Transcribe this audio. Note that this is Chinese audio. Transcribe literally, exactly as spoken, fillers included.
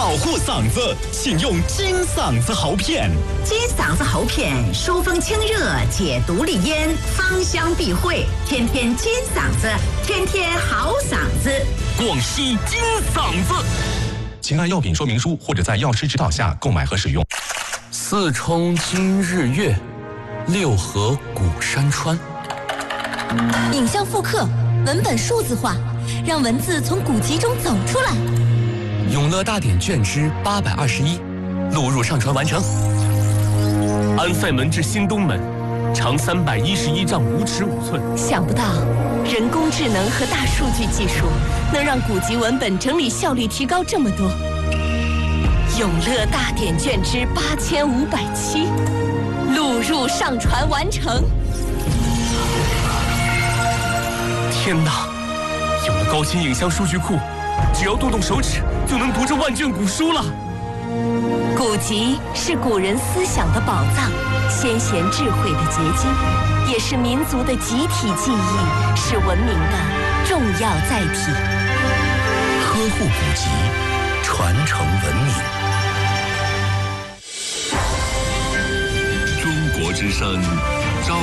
保护嗓子，请用金嗓子喉片。 金嗓子喉片疏风清热，解毒利咽，芳香避秽，天天金嗓子，天天好嗓子。 广西金嗓子。请按药品说明书或者在药师指导下购买和使用。 四冲今日月，六合古山川。 影像复刻，文本数字化，让文字从古籍中走出来。 永乐大典卷之八百二十一，录入上传完成。 安塞门至新东门，长三百一十一丈五尺五寸。 想不到，人工智能和大数据技术能让古籍文本整理效率提高这么多。永乐大典卷之八千五百七，录入上传完成。 天哪！有了高清影像数据库，只要动动手指就能读这万卷古书了。 古籍是古人思想的宝藏，先贤智慧的结晶，也是民族的集体记忆，是文明的重要载体。 呵护古籍，传承文明。 中国之声